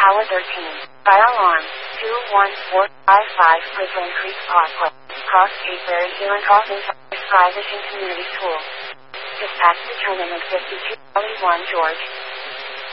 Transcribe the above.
Tower 13. Fire alarm. 21455 Bridgeland Creek Parkway. Cross Street Berry Hill and Crossing Private and Community School. Dispatch determinant 52 1 George.